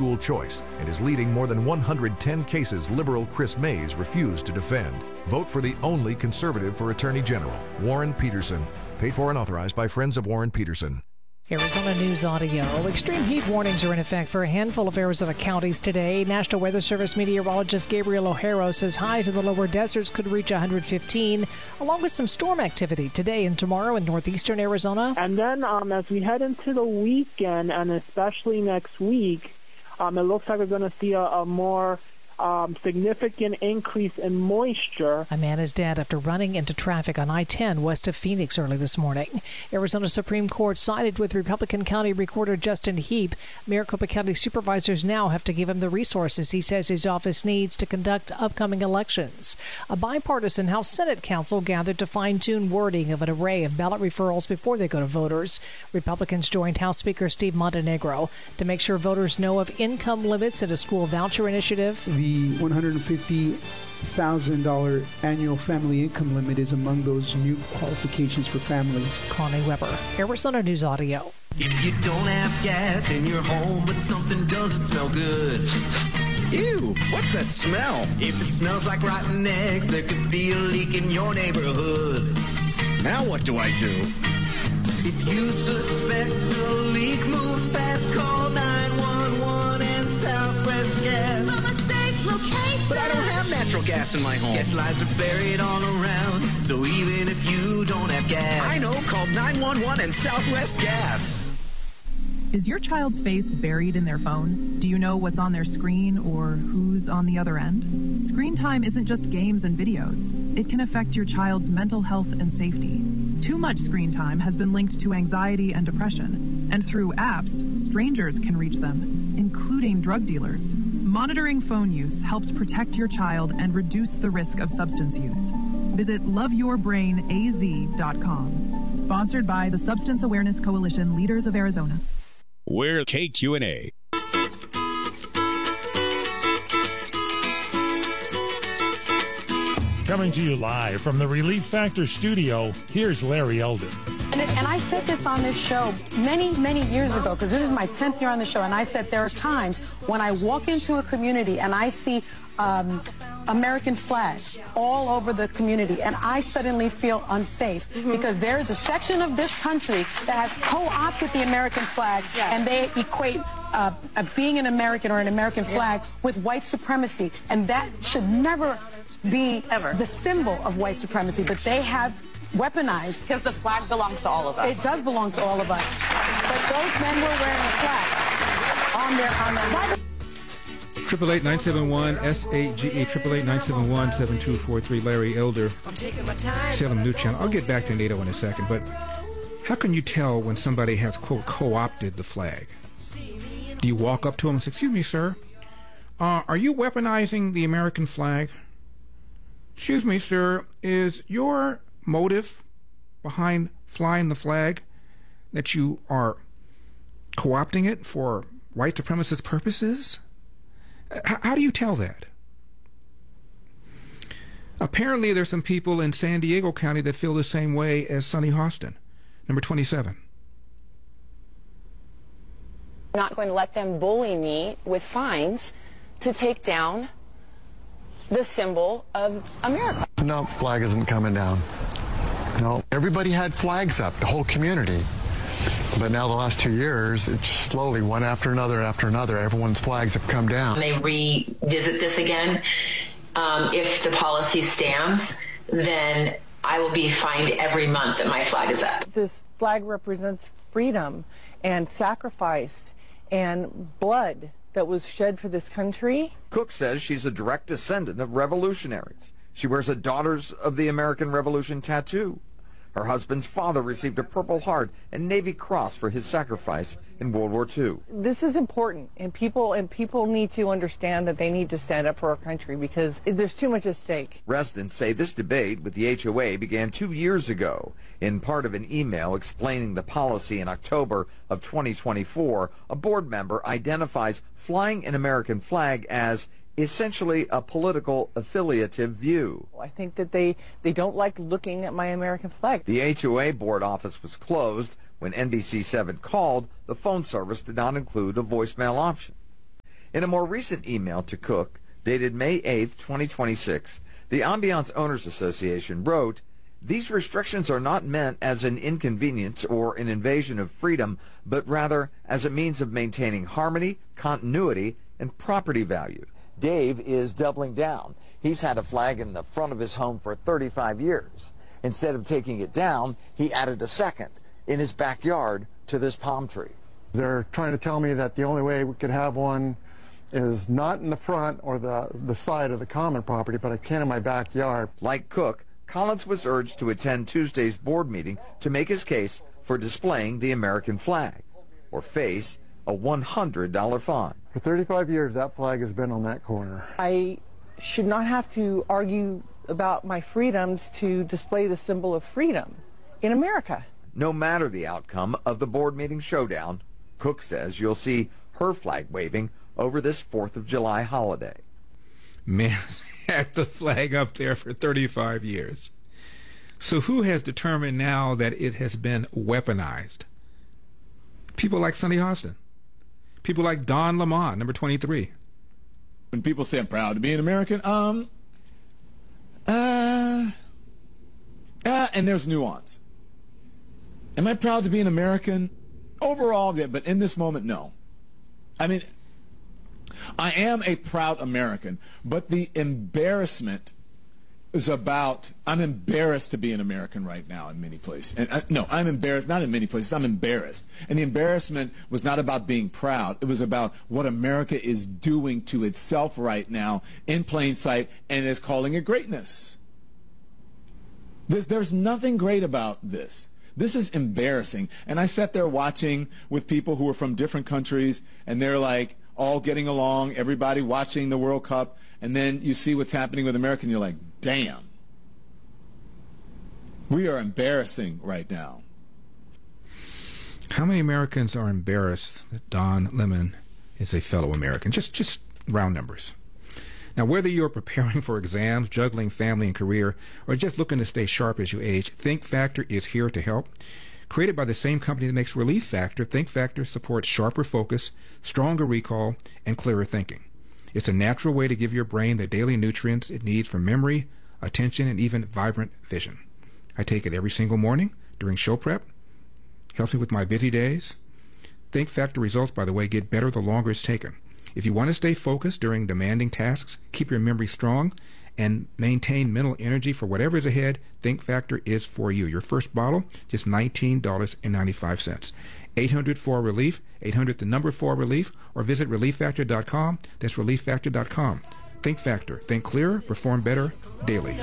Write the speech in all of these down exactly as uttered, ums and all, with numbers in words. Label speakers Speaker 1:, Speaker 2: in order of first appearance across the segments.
Speaker 1: school choice and is leading more than one hundred ten cases liberal Chris Mays refused to defend. Vote for the only conservative for Attorney General, Warren Peterson. Paid for and authorized by Friends of Warren Peterson.
Speaker 2: Arizona News Audio. Extreme heat warnings are in effect for a handful of Arizona counties today. National Weather Service meteorologist Gabriel O'Hara says highs in the lower deserts could reach one hundred fifteen, along with some storm activity today and tomorrow in northeastern Arizona.
Speaker 3: And then um, as we head into the weekend, and especially next week, um, it looks like we're going to see a, a more Um, significant increase in moisture.
Speaker 2: A man is dead after running into traffic on I ten west of Phoenix early this morning. Arizona Supreme Court sided with Republican County Recorder Justin Heap. Maricopa County supervisors now have to give him the resources he says his office needs to conduct upcoming elections. A bipartisan House Senate Council gathered to fine-tune wording of an array of ballot referrals before they go to voters. Republicans joined House Speaker Steve Montenegro to make sure voters know of income limits and a school voucher initiative.
Speaker 4: The one hundred fifty thousand dollars annual family income limit is among those new qualifications for families.
Speaker 2: Connie Weber, Arizona News Audio.
Speaker 5: If you don't have gas in your home, but something doesn't smell good.
Speaker 6: Ew, what's that smell?
Speaker 5: If it smells like rotten eggs, there could be a leak in your neighborhood.
Speaker 6: Now what do I do?
Speaker 5: If you suspect a leak, move fast, call nine one one and Southwest Gas.
Speaker 6: Location. But I don't have natural gas in my home.
Speaker 5: Gas lines are buried all around, so even if you don't have gas,
Speaker 6: I know, call nine one one and Southwest Gas.
Speaker 7: Is your child's face buried in their phone? Do you know what's on their screen or who's on the other end? Screen time isn't just games and videos. It can affect your child's mental health and safety. Too much screen time has been linked to anxiety and depression, and through apps, strangers can reach them, including drug dealers. Monitoring phone use helps protect your child and reduce the risk of substance use. Visit love your brain a z dot com. Sponsored by the Substance Awareness Coalition Leaders of Arizona.
Speaker 8: We're K Q and A.
Speaker 9: Coming to you live from the Relief Factor studio, here's Larry Elder.
Speaker 10: And, it, and I said this on this show many, many years ago, because this is my tenth year on the show, and I said there are times when I walk into a community and I see um, American flags all over the community, and I suddenly feel unsafe, mm-hmm. because there is a section of this country that has co-opted the American flag, yeah. and they equate uh, uh, being an American or an American flag yeah. with white supremacy, and that should never be Ever. the symbol of white supremacy, but they have weaponized.
Speaker 11: Because the flag belongs to all of us.
Speaker 10: It does belong to all of us. But those men were wearing a flag on their on their.
Speaker 12: Triple eight nine seven one S A G E triple eight nine seven one seven two four three. Larry Elder, Salem News Channel. I'll get back to NATO in a second, but how can you tell when somebody has quote co-opted the flag? Do you walk up to them and say, "Excuse me, sir, uh, are you weaponizing the American flag? Excuse me, sir, is your motive behind flying the flag that you are co-opting it for white supremacist purposes?" H- how do you tell that? Apparently, there's some people in San Diego County that feel the same way as Sonny Hostin, number twenty-seven.
Speaker 11: I'm not going to let them bully me with fines to take down the symbol of America.
Speaker 13: No, flag isn't coming down. No, everybody had flags up, the whole community. But now the last two years, it's just slowly, one after another after another, everyone's flags have come down.
Speaker 14: They revisit this again. Um, if the policy stands, then I will be fined every month that my flag is up.
Speaker 15: This flag represents freedom and sacrifice and blood that was shed for this country.
Speaker 16: Cook says she's a direct descendant of revolutionaries. She wears a Daughters of the American Revolution tattoo. Her husband's father received a Purple Heart and Navy Cross for his sacrifice in World War Two.
Speaker 15: This is important, and people and people need to understand that they need to stand up for our country because there's too much at stake.
Speaker 16: Residents say this debate with the H O A began two years ago. In part of an email explaining the policy in October of twenty twenty-four, a board member identifies flying an American flag as essentially a political affiliative view.
Speaker 15: I think that they, they don't like looking at my American flag.
Speaker 16: The H O A board office was closed. When N B C seven called, the phone service did not include a voicemail option. In a more recent email to Cook, dated May eighth, twenty twenty-six, the Ambiance Owners Association wrote, "These restrictions are not meant as an inconvenience or an invasion of freedom, but rather as a means of maintaining harmony, continuity, and property value." Dave is doubling down. He's had a flag in the front of his home for thirty-five years. Instead of taking it down, he added a second in his backyard to this palm tree.
Speaker 13: They're trying to tell me that the only way we could have one is not in the front or the, the side of the common property, but I can in my backyard.
Speaker 16: Like Cook, Collins was urged to attend Tuesday's board meeting to make his case for displaying the American flag, or face a one hundred dollar fine.
Speaker 13: For thirty-five years, that flag has been on that corner.
Speaker 15: I should not have to argue about my freedoms to display the symbol of freedom in America.
Speaker 16: No matter the outcome of the board meeting showdown, Cook says you'll see her flag waving over this fourth of July holiday.
Speaker 12: Man, had the flag up there for thirty-five years. So who has determined now that it has been weaponized? People like Sonny Austin. People like Don Lemon, number twenty-three.
Speaker 17: When people say I'm proud to be an American, um, uh, uh, and there's nuance. Am I proud to be an American? Overall, yeah, but in this moment, no. I mean, I am a proud American, but the embarrassment is about, I'm embarrassed to be an American right now in many places. And I, no, I'm embarrassed, not in many places, I'm embarrassed. And the embarrassment was not about being proud. It was about what America is doing to itself right now in plain sight and is calling it greatness. There's, there's nothing great about this. This is embarrassing. And I sat there watching with people who are from different countries, and they're like all getting along, everybody watching the World Cup, and then you see what's happening with America, and you're like, damn. We are embarrassing right now.
Speaker 12: How many Americans are embarrassed that Don Lemon is a fellow American? Just, just round numbers. Now, whether you're preparing for exams, juggling family and career, or just looking to stay sharp as you age, Think Factor is here to help. Created by the same company that makes Relief Factor, Think Factor supports sharper focus, stronger recall, and clearer thinking. It's a natural way to give your brain the daily nutrients it needs for memory, attention, and even vibrant vision. I take it every single morning during show prep. Helps me with my busy days. Think Factor results, by the way, get better the longer it's taken. If you want to stay focused during demanding tasks, keep your memory strong, and maintain mental energy for whatever is ahead, Think Factor is for you. Your first bottle, just nineteen dollars and ninety-five cents. eight hundred four relief, eight hundred the number four relief, or visit relief factor dot com. That's relief factor dot com. Think Factor. Think clearer, perform better, daily.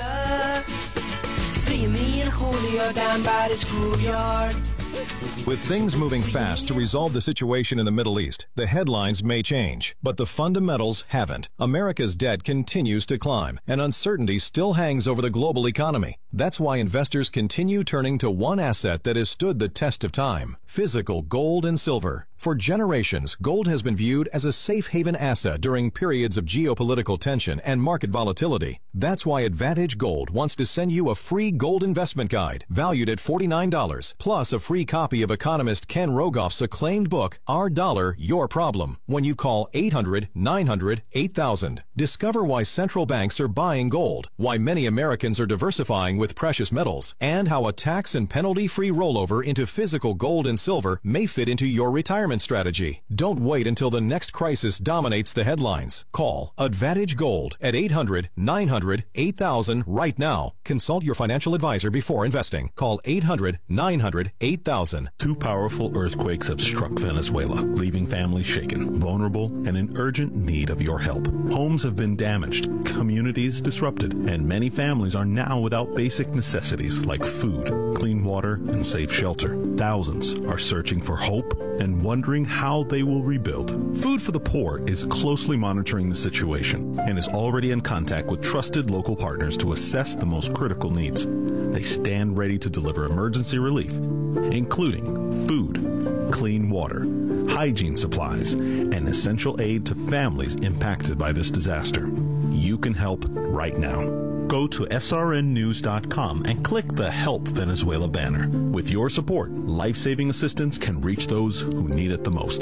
Speaker 5: See me and Julio down by the schoolyard.
Speaker 18: With things moving fast to resolve the situation in the Middle East, the headlines may change, but the fundamentals haven't. America's debt continues to climb, and uncertainty still hangs over the global economy. That's why investors continue turning to one asset that has stood the test of time: physical gold and silver. For generations, gold has been viewed as a safe haven asset during periods of geopolitical tension and market volatility. That's why Advantage Gold wants to send you a free gold investment guide valued at forty-nine dollars, plus a free copy of economist Ken Rogoff's acclaimed book, Our Dollar, Your Problem, when you call eight hundred nine hundred eight thousand. Discover why central banks are buying gold, why many Americans are diversifying with precious metals, and how a tax and penalty-free rollover into physical gold and silver may fit into your retirement strategy. Don't wait until the next crisis dominates the headlines. Call Advantage Gold at eight hundred nine hundred eight thousand right now. Consult your financial advisor before investing. Call eight hundred nine hundred eight thousand.
Speaker 19: Two powerful earthquakes have struck Venezuela, leaving families shaken, vulnerable, and in urgent need of your help. Homes have been damaged, communities disrupted, and many families are now without basic necessities like food, clean water, and safe shelter. Thousands are searching for hope and wondering how they will rebuild. Food for the Poor is closely monitoring the situation and is already in contact with trusted local partners to assess the most critical needs. They stand ready to deliver emergency relief, including food, clean water, hygiene supplies, and essential aid to families impacted by this disaster. You can help right now. Go to S R N news dot com and click the Help Venezuela banner. With your support, life-saving assistance can reach those who need it the most.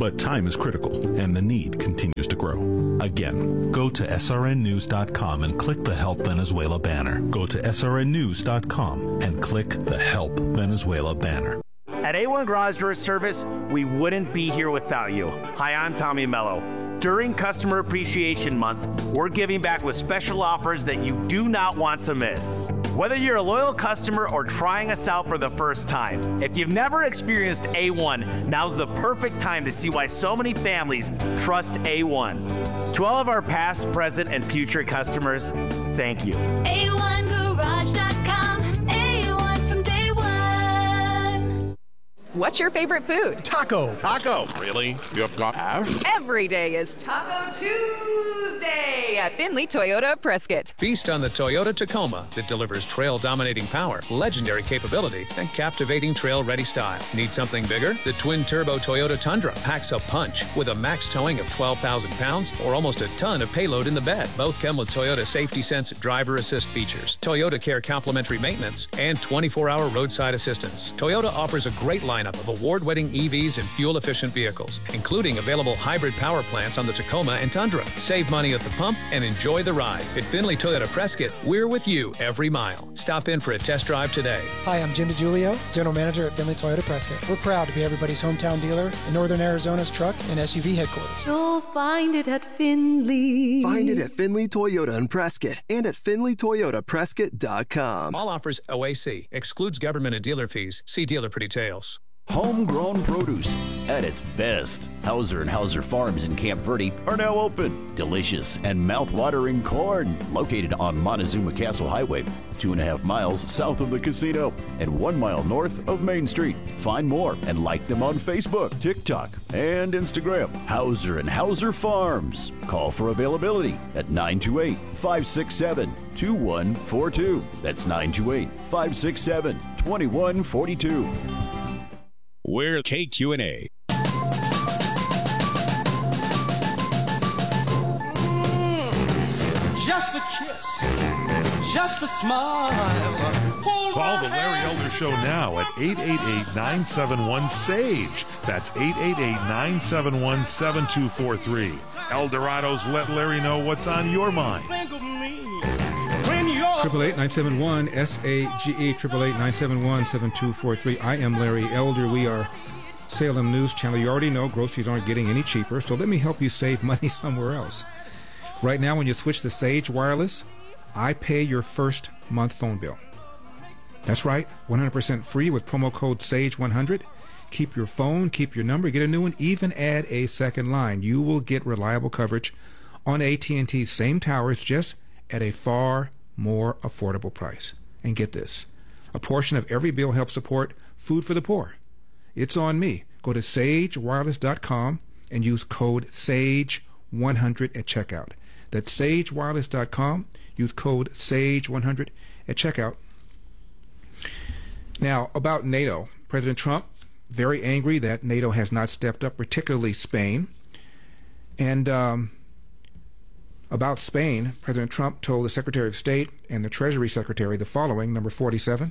Speaker 19: But time is critical, and the need continues to grow. Again, go to S R N news dot com and click the Help Venezuela banner. Go to S R N news dot com and click the Help Venezuela banner.
Speaker 20: At A one Garage Door Service, we wouldn't be here without you. Hi, I'm Tommy Mello. During Customer Appreciation Month, we're giving back with special offers that you do not want to miss. Whether you're a loyal customer or trying us out for the first time, if you've never experienced A one, now's the perfect time to see why so many families trust A one. To all of our past, present, and future customers, thank you.
Speaker 5: A one garage dot com, A one from day one.
Speaker 21: What's your favorite food?
Speaker 22: Taco.
Speaker 23: Taco. Really? You've got ash?
Speaker 21: Every day is Taco Tuesday at Findlay Toyota Prescott.
Speaker 24: Feast on the Toyota Tacoma that delivers trail-dominating power, legendary capability, and captivating trail-ready style. Need something bigger? The twin-turbo Toyota Tundra packs a punch with a max towing of twelve thousand pounds or almost a ton of payload in the bed. Both come with Toyota Safety Sense driver assist features, Toyota Care complimentary maintenance, and twenty-four hour roadside assistance. Toyota offers a great lineup of award-winning E Vs and fuel-efficient vehicles, including available hybrid power plants on the Tacoma and Tundra. Save money at the pump and enjoy the ride. At Findlay Toyota Prescott, we're with you every mile. Stop in for a test drive today.
Speaker 25: Hi, I'm Jim DiGiulio, General Manager at Findlay Toyota Prescott. We're proud to be everybody's hometown dealer in Northern Arizona's truck and S U V headquarters.
Speaker 26: You'll find it at Findlay.
Speaker 27: Find it at Findlay Toyota in Prescott and at Findlay Toyota Prescott dot com.
Speaker 24: All offers O A C. Excludes government and dealer fees. See dealer for details.
Speaker 28: Homegrown produce at its best. Hauser and Hauser Farms in Camp Verde are now open. Delicious and mouth-watering corn located on Montezuma Castle Highway, two and a half miles south of the casino and one mile north of Main Street. Find more and like them on Facebook, TikTok, and Instagram. Hauser and Hauser Farms. Call for availability at nine two eight, five six seven, two one four two. That's nine two eight, five six seven, two one four two.
Speaker 8: We're K Q N A.
Speaker 5: Mm, just a kiss, just a smile.
Speaker 9: Call the Larry Elder Show now at eight eight eight, nine seven one, S A G E. That's eight eight eight, nine seven one, seven two four three. Eldorado's Let Larry Know What's on Your Mind.
Speaker 12: Triple eight nine seven one S A G E triple eight nine seven one seven two four three. I am Larry Elder. We are Salem News Channel. You already know groceries aren't getting any cheaper, so let me help you save money somewhere else. Right now, when you switch to Sage Wireless, I pay your first month phone bill. That's right, one hundred percent free with promo code SAGE one hundred. Keep your phone, keep your number, get a new one, even add a second line. You will get reliable coverage on A T and T's same towers, just at a far more affordable price. And get this, a portion of every bill helps support Food for the Poor. It's on me. Go to sage wireless dot com and use code SAGE one hundred at checkout. That's sage wireless dot com. Use code SAGE one hundred at checkout. Now, about NATO. President Trump, very angry that NATO has not stepped up, particularly Spain. And um, about Spain, President Trump told the Secretary of State and the Treasury Secretary the following, number forty-seven.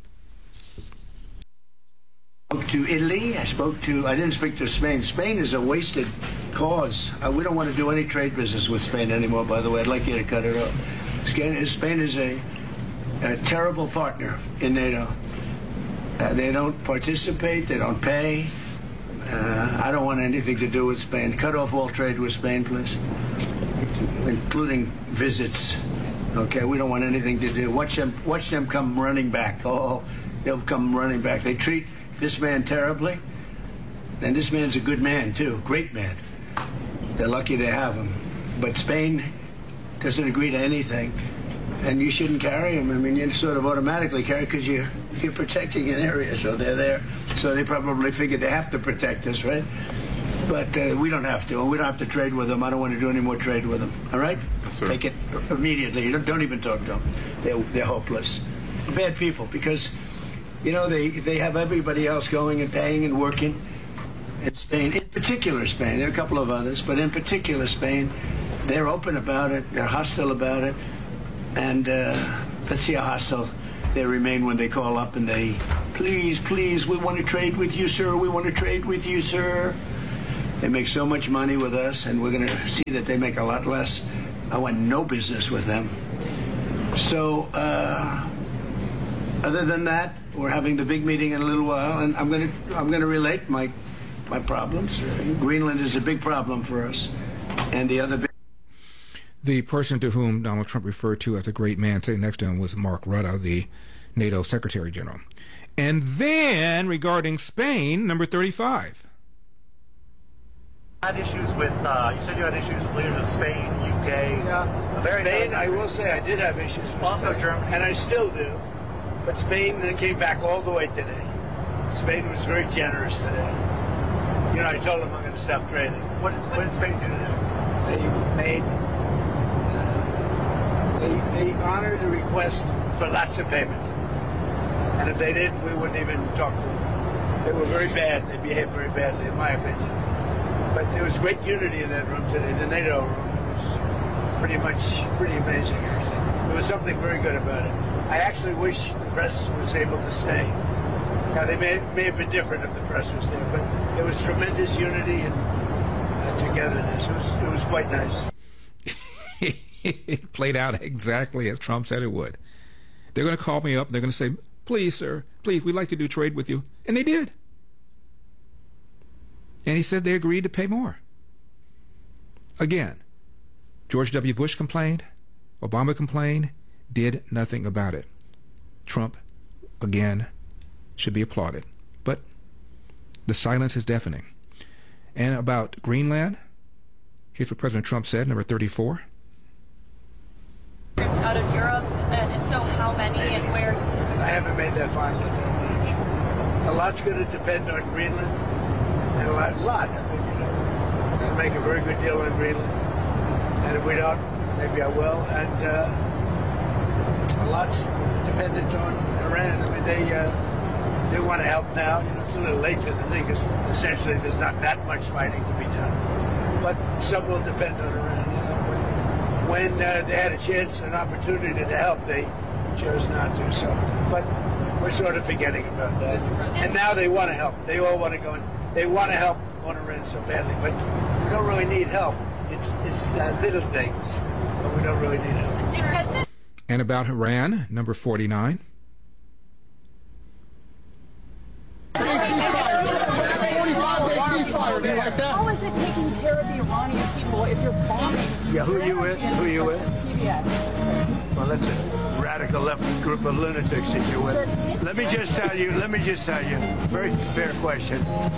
Speaker 29: I spoke to Italy. I spoke to, I didn't speak to Spain. Spain is a wasted cause. Uh, we don't want to do any trade business with Spain anymore, by the way. I'd like you to cut it off. Spain is a, a terrible partner in NATO. Uh, they don't participate. They don't pay. Uh, I don't want anything to do with Spain. Cut off all trade with Spain, please, including visits. Okay, we don't want anything to do. Watch them, watch them come running back. Oh, they'll come running back. They treat this man terribly, and this man's a good man too, great man. They're lucky they have him. But Spain doesn't agree to anything, and you shouldn't carry him. I mean, you sort of automatically carry because you you're protecting an area, so they're there. So they probably figured they have to protect us, right? But uh, we don't have to. We don't have to trade with them. I don't want to do any more trade with them. All right?
Speaker 9: Yes, sir.
Speaker 29: Take it immediately. Don't, don't even talk to them. They're, they're hopeless. Bad people, because, you know, they, they have everybody else going and paying and working. In Spain, in particular Spain, there are a couple of others, but in particular Spain, they're open about it. They're hostile about it. And uh, let's see how hostile they remain when they call up and they, please, please, we want to trade with you, sir. We want to trade with you, sir. They make so much money with us, and we're going to see that they make a lot less. I want no business with them. So, uh, other than that, we're having the big meeting in a little while, and I'm going to I'm going to relate my my problems. Greenland is a big problem for us, and the other big.
Speaker 12: The person to whom Donald Trump referred to as a great man sitting next to him was Mark Rutte, the NATO Secretary General. And then, regarding Spain, number thirty-five.
Speaker 1: Had issues with, uh, you said you had issues with leaders of Spain, U K.
Speaker 29: Yeah.
Speaker 1: Very
Speaker 29: Spain, I will say I did have issues with
Speaker 1: Also
Speaker 29: Spain,
Speaker 1: Germany.
Speaker 29: and I still do. But Spain, they came back all the way today. Spain was very generous today. You know, I told them I'm going to stop trading.
Speaker 1: What did, what did Spain do there?
Speaker 29: They made, uh, they, they honored a request for lots of payment. And if they didn't, we wouldn't even talk to them. They were very bad. They behaved very badly, in my opinion. But there was great unity in that room today, the NATO room. It was pretty much, pretty amazing, actually. There was something very good about it. I actually wish the press was able to stay. Now, they may, may have been different if the press was there, but there was tremendous unity and uh, togetherness. It was, it was quite nice.
Speaker 12: It played out exactly as Trump said it would. They're going to call me up and they're going to say, please, sir, please, we'd like to do trade with you. And they did. And he said they agreed to pay more. Again, George W. Bush complained, Obama complained, did nothing about it. Trump, again, should be applauded. But the silence is deafening. And about Greenland, here's what President Trump said, number thirty-four.
Speaker 2: Troops out of Europe, and if so, how many and where specifically?
Speaker 29: I haven't made that final determination. A lot's going to depend on Greenland, and a lot, a lot. I mean, you know, we're going to make a very good deal on Greenland, and if we don't, maybe I will. And uh, a lot's dependent on Iran. I mean, they uh, they want to help now. You know, it's a little late to the thing, because essentially there's not that much fighting to be done. But some will depend on Iran. You know, when, when uh, they had a chance, an opportunity to help, they chose not to. So, but we're sort of forgetting about that. And now they want to help. They all want to go. In. They want to help on Iran so badly, but we don't really need help. It's it's uh, little things, but we don't really need help.
Speaker 12: And about Iran, number forty-nine.
Speaker 15: How is it taking care of the Iranian people if you're bombing?
Speaker 29: Yeah, who are you with? Who are you with?
Speaker 15: P B S.
Speaker 29: Well, that's a radical left group of lunatics that you're with. Let me just tell you, let me just tell you, very fair question.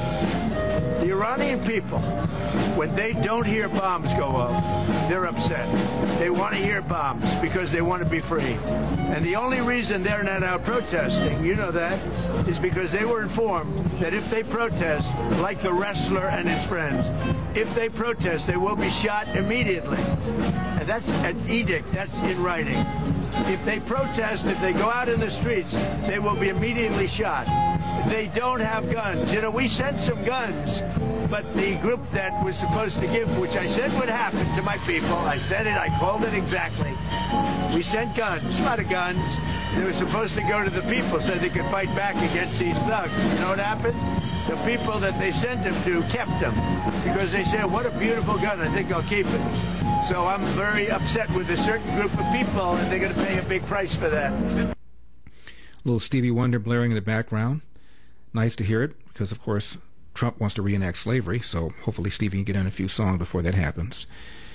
Speaker 29: The Iranian people, when they don't hear bombs go off, they're upset. They want to hear bombs because they want to be free. And the only reason they're not out protesting, you know that, is because they were informed that if they protest, like the wrestler and his friends, if they protest, they will be shot immediately. And that's an edict, that's in writing. If they protest, if they go out in the streets, they will be immediately shot. They don't have guns. You know, we sent some guns, but the group that was supposed to give, which I said would happen to my people, I said it, I called it exactly. We sent guns, a lot of guns. They were supposed to go to the people so they could fight back against these thugs. You know what happened? The people that they sent them to kept them because they said, what a beautiful gun, I think I'll keep it. So I'm very upset with a certain group of people, and they're going to pay a big price for that.
Speaker 12: Little Stevie Wonder blaring in the background. Nice to hear it, because, of course, Trump wants to reenact slavery, so hopefully Stevie can get in a few songs before that happens.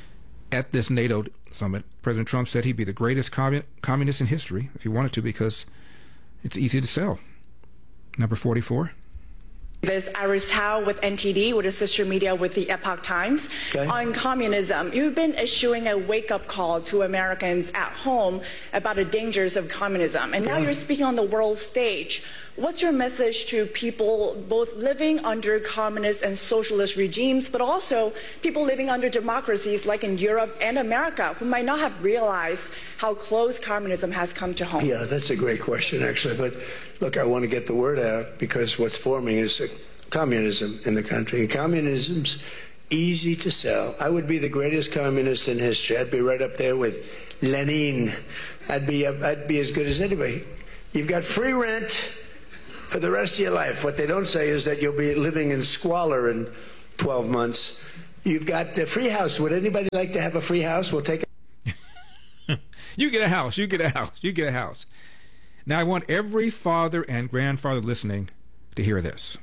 Speaker 12: At this NATO summit, President Trump said he'd be the greatest commun- communist in history, if he wanted to, because it's easy to sell. Number forty-four.
Speaker 3: This Iris Tao with N T D, with a sister media with the Epoch Times. Okay. On communism, you've been issuing a wake-up call to Americans at home about the dangers of communism, and now yeah. you're speaking on the world stage. What's your message to people both living under communist and socialist regimes, but also people living under democracies like in Europe and America, who might not have realized how close communism has come to home?
Speaker 29: Yeah, that's a great question, actually. But look, I want to get the word out because what's forming is communism in the country. And communism's easy to sell. I would be the greatest communist in history. I'd be right up there with Lenin. I'd be, I'd be as good as anybody. You've got free rent for the rest of your life. What they don't say is that you'll be living in squalor and twelve months. You've got the free house. Would anybody like to have a free house? We'll take it.
Speaker 12: You get a house. You get a house. You get a house. Now, I want every father and grandfather listening to hear this.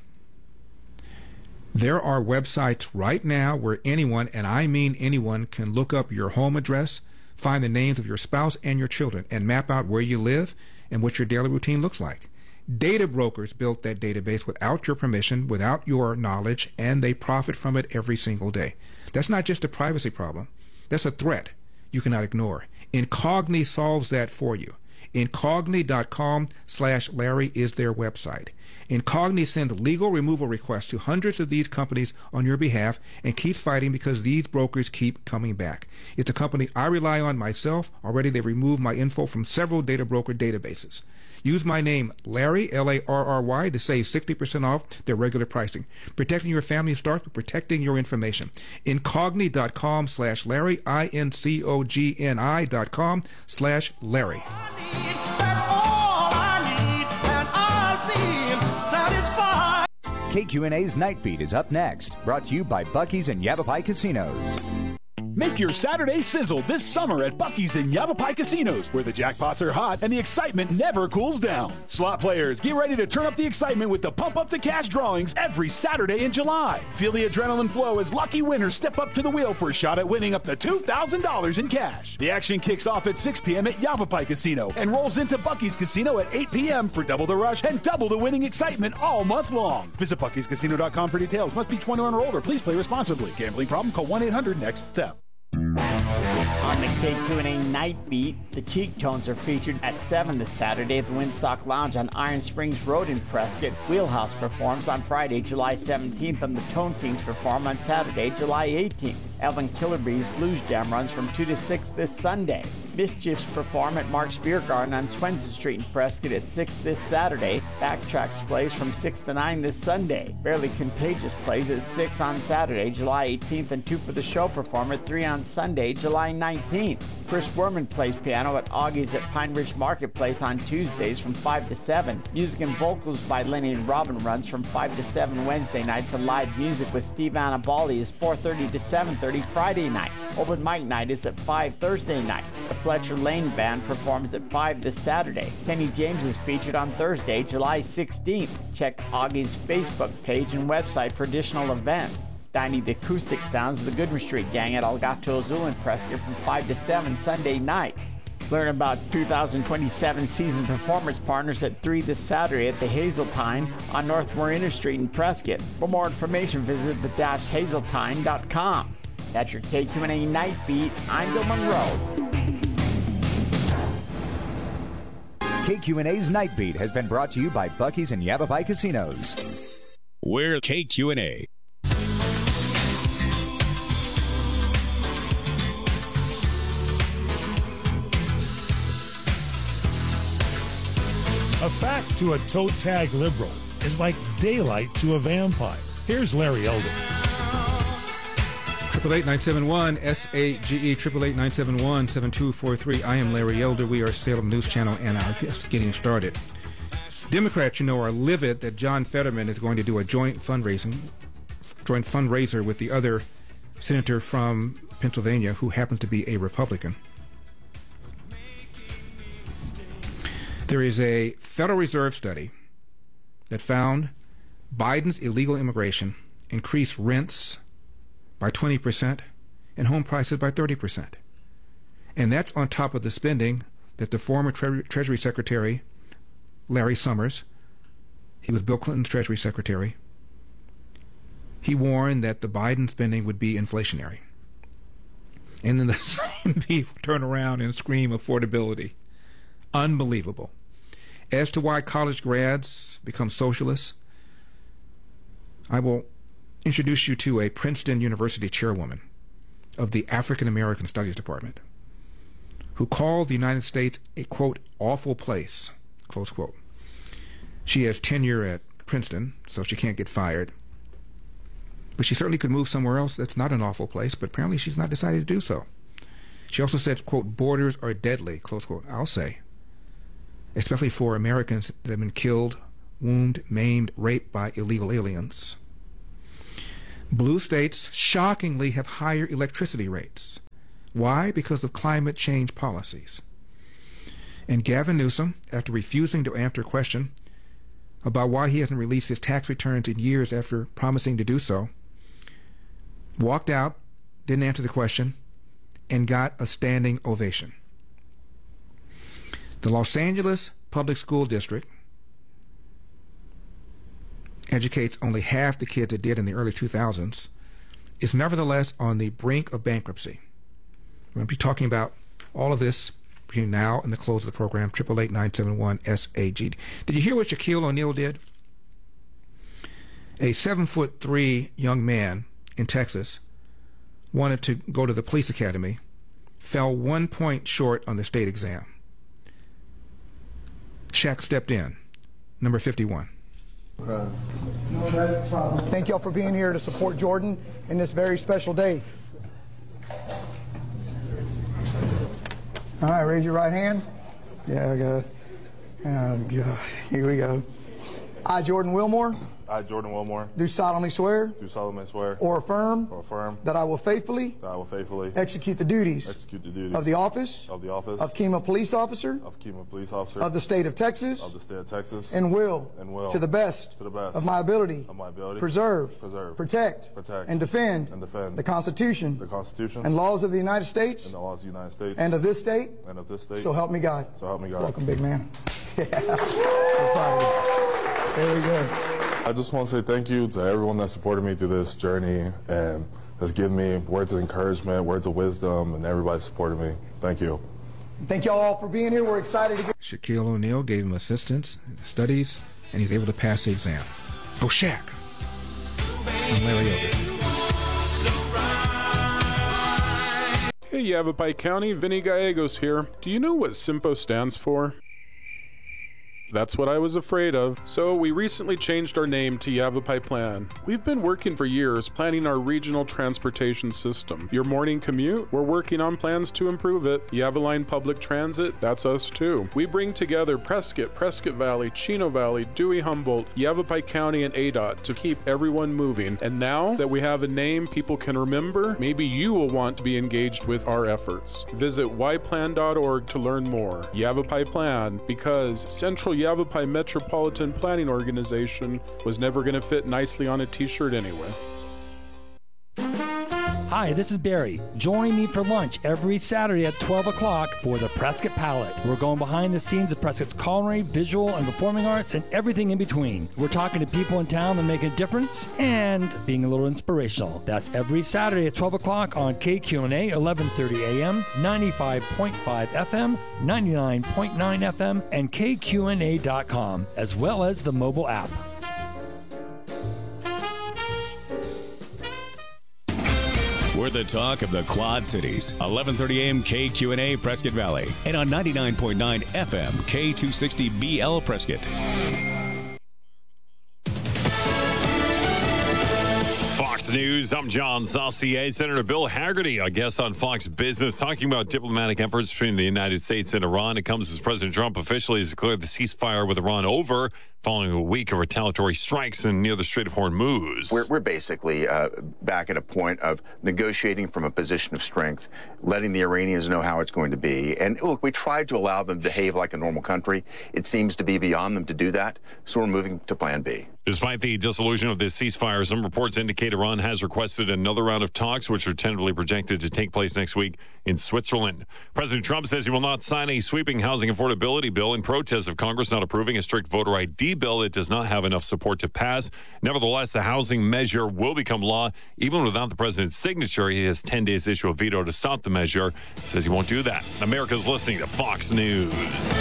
Speaker 12: There are websites right now where anyone, and I mean anyone, can look up your home address, find the names of your spouse and your children, and map out where you live and what your daily routine looks like. Data brokers built that database without your permission, without your knowledge, and they profit from it every single day. That's not just a privacy problem. That's a threat you cannot ignore. Incogni solves that for you. Incogni.com slash Larry is their website. Incogni sends legal removal requests to hundreds of these companies on your behalf and keeps fighting because these brokers keep coming back. It's a company I rely on myself. Already they've removed my info from several data broker databases. Use my name, Larry, L A R R Y, to save sixty percent off their regular pricing. Protecting your family starts with protecting your information. Incogni.com slash Larry, I N C O G N I dot com slash Larry.
Speaker 4: K Q N A's Night Beat is up next, brought to you by Buc-ee's and Yavapai Casinos.
Speaker 6: Make your Saturday sizzle this summer at Buc-ee's and Yavapai Casinos, where the jackpots are hot and the excitement never cools down. Slot players, get ready to turn up the excitement with the Pump Up the Cash drawings every Saturday in July. Feel the adrenaline flow as lucky winners step up to the wheel for a shot at winning up to two thousand dollars in cash. The action kicks off at six p.m. at Yavapai Casino and rolls into Buc-ee's Casino at eight p.m. for double the rush and double the winning excitement all month long. Visit Buc Ee's Casino dot com for details. Must be twenty-one or older. Please play responsibly. Gambling problem? Call one eight hundred next step.
Speaker 7: On the K Q N A Night Beat, the Cheek Tones are featured at seven this Saturday at the Windsock Lounge on Iron Springs Road in Prescott. Wheelhouse performs on Friday, July seventeenth, and the Tone Kings perform on Saturday, July eighteenth. Elvin Killerby's Blues Jam runs from two to six this Sunday. Mischiefs perform at Mark's Beer Garden on Swenson Street in Prescott at six this Saturday. Backtracks plays from six to nine this Sunday. Barely Contagious plays at six on Saturday, July eighteenth, and Two for the Show perform at three on Sunday, July nineteenth. Chris Werman plays piano at Augie's at Pine Ridge Marketplace on Tuesdays from five to seven. Music and vocals by Lenny and Robin runs from five to seven Wednesday nights, and live music with Steve Annabali is four thirty to seven thirty Friday nights. Open mic night is at five Thursday nights. The Fletcher Lane Band performs at five this Saturday. Kenny James is featured on Thursday, July sixteenth. Check Augie's Facebook page and website for additional events. Dining the acoustic sounds of the Goodman Street Gang at Elgato Azul in Prescott from five to seven Sunday nights. Learn about two thousand twenty-seven season performance partners at three this Saturday at the Hazeltine on North Marina Street in Prescott. For more information, visit the dash hazeltine dot com. That's your K Q N A Night Beat. I'm Bill Monroe.
Speaker 4: K Q N A's Night Beat has been brought to you by Buc-ee's and Yavapai Casinos.
Speaker 8: We're K Q N A.
Speaker 9: A fact to a toe tag liberal is like daylight to a vampire. Here's Larry Elder.
Speaker 12: Triple eight nine seven one S A G E triple eight nine seven one seven two four three. I am Larry Elder. We are Salem News Channel, and our just getting started. Democrats, you know, are livid that John Fetterman is going to do a joint fundraising, joint fundraiser with the other senator from Pennsylvania, who happens to be a Republican. There is a Federal Reserve study that found Biden's illegal immigration increased rents by twenty percent and home prices by thirty percent. And that's on top of the spending that the former Tre- Treasury Secretary, Larry Summers, he was Bill Clinton's Treasury Secretary, he warned that the Biden spending would be inflationary. And then the same people turn around and scream affordability. Unbelievable. As to why college grads become socialists, I will introduce you to a Princeton University chairwoman of the African American Studies Department, who called the United States a, quote, awful place, close quote. She has tenure at Princeton, so she can't get fired. But she certainly could move somewhere else that's not an awful place, but apparently she's not decided to do so. She also said, quote, borders are deadly, close quote. I'll say, especially for Americans that have been killed, wounded, maimed, raped by illegal aliens. Blue states shockingly have higher electricity rates. Why? Because of climate change policies. And Gavin Newsom, after refusing to answer a question about why he hasn't released his tax returns in years after promising to do so, walked out, didn't answer the question, and got a standing ovation. The Los Angeles Public School District educates only half the kids it did in the early two thousands, is nevertheless on the brink of bankruptcy. We're going to be talking about all of this between now and the close of the program. eight eight eight, nine seven one, S A G D. Did you hear what Shaquille O'Neal did? A seven foot three young man in Texas wanted to go to the police academy, fell one point short on the state exam. Shaq stepped in, number fifty-one.
Speaker 10: Thank y'all for being here to support Jordan in this very special day. All right, raise your right hand. Yeah, guys. Oh, God. Here we go. I, Jordan Wilmore.
Speaker 11: I, Jordan Wilmore.
Speaker 10: Do solemnly swear.
Speaker 11: Do solemnly swear.
Speaker 10: Or affirm.
Speaker 11: Or affirm.
Speaker 10: That I will faithfully.
Speaker 11: That I will faithfully.
Speaker 10: Execute the duties.
Speaker 11: Execute the duties.
Speaker 10: Of the office.
Speaker 11: Of the office.
Speaker 10: Of Kemah Police Officer.
Speaker 11: Of Kemah Police Officer.
Speaker 10: Of the state of Texas.
Speaker 11: Of the state of Texas.
Speaker 10: And will.
Speaker 11: And will.
Speaker 10: To the best.
Speaker 11: To the best.
Speaker 10: Of my ability.
Speaker 11: Of my ability.
Speaker 10: Preserve.
Speaker 11: Preserve.
Speaker 10: Protect.
Speaker 11: Protect.
Speaker 10: And defend.
Speaker 11: And defend.
Speaker 10: The Constitution.
Speaker 11: The Constitution.
Speaker 10: And laws of the United States.
Speaker 11: And the laws of the United States.
Speaker 10: And of this state.
Speaker 11: And of this state.
Speaker 10: So help me God.
Speaker 11: So help me God.
Speaker 10: Welcome, big man. Yeah. We're proud of you. There we go.
Speaker 11: I just want to say thank you to everyone that supported me through this journey and has given me words of encouragement, words of wisdom, and everybody supported me. Thank you.
Speaker 10: Thank y'all all for being here. We're excited to get...
Speaker 12: Shaquille O'Neal gave him assistance in studies, and he's able to pass the exam. Go Shaq. I'm Larry Elder.
Speaker 13: Hey, Yavapai County, Vinny Gallegos here. Do you know what SIMPO stands for? That's what I was afraid of. So we recently changed our name to Yavapai Plan. We've been working for years planning our regional transportation system. Your morning commute? We're working on plans to improve it. Yavaline Public Transit? That's us too. We bring together Prescott, Prescott Valley, Chino Valley, Dewey Humboldt, Yavapai County, and A D O T to keep everyone moving. And now that we have a name people can remember, maybe you will want to be engaged with our efforts. Visit y plan dot org to learn more. Yavapai Plan, because Central Yavapai Metropolitan Planning Organization was never going to fit nicely on a t-shirt anyway.
Speaker 14: Hi, this is Barry. Join me for lunch every Saturday at twelve o'clock for the Prescott Palette. We're going behind the scenes of Prescott's culinary, visual, and performing arts, and everything in between. We're talking to people in town that make a difference and being a little inspirational. That's every Saturday at twelve o'clock on K Q N A, eleven thirty A M, ninety-five point five F M, ninety-nine point nine F M, and K Q N A dot com, as well as the mobile app.
Speaker 8: We're the talk of the Quad Cities. eleven thirty A M K Q N A Prescott Valley. And on ninety-nine point nine F M K two sixty B L Prescott.
Speaker 16: Fox News, I'm John Saucier. Senator Bill Haggerty, our guest on Fox Business, talking about diplomatic efforts between the United States and Iran. It comes as President Trump officially has declared the ceasefire with Iran over following a week of retaliatory strikes in near the Strait of Hormuz.
Speaker 17: We're, we're basically uh, back at a point of negotiating from a position of strength, letting the Iranians know how it's going to be. And look, we tried to allow them to behave like a normal country. It seems to be beyond them to do that, so we're moving to Plan B.
Speaker 16: Despite the dissolution of this ceasefire, some reports indicate Iran has requested another round of talks, which are tentatively projected to take place next week in Switzerland. President Trump says he will not sign a sweeping housing affordability bill in protest of Congress not approving a strict voter I D bill that does not have enough support to pass. Nevertheless, the housing measure will become law even without the president's signature. He has ten days to issue a veto to stop the measure. He says he won't do that. America's listening to Fox News.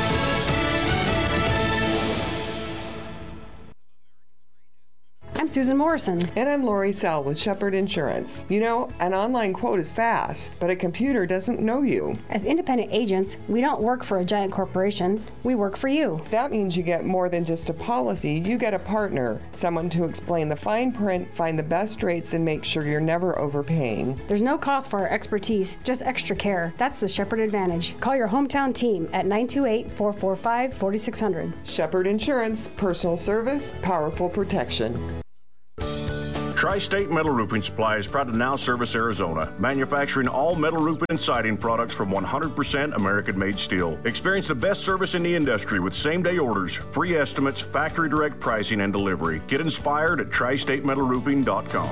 Speaker 18: I'm Susan Morrison.
Speaker 19: And I'm Lori Sell with Shepherd Insurance. You know, an online quote is fast, but a computer doesn't know you.
Speaker 18: As independent agents, we don't work for a giant corporation. We work for you.
Speaker 19: That means you get more than just a policy. You get a partner, someone to explain the fine print, find the best rates, and make sure you're never overpaying.
Speaker 18: There's no cost for our expertise, just extra care. That's the Shepherd Advantage. Call your hometown team at nine two eight, four four five, four six zero zero.
Speaker 19: Shepherd Insurance, personal service, powerful protection.
Speaker 20: Tri-State Metal Roofing Supply is proud to now service Arizona, manufacturing all metal roofing and siding products from one hundred percent American-made steel. Experience the best service in the industry with same-day orders, free estimates, factory direct pricing, and delivery. Get inspired at tri state metal roofing dot com.